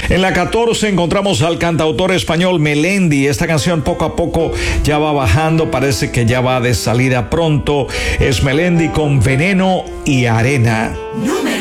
En la 14 encontramos al cantautor español Melendi. Esta canción poco a poco ya va bajando, parece que ya va de salida pronto. Es Melendi con Veneno y Arena.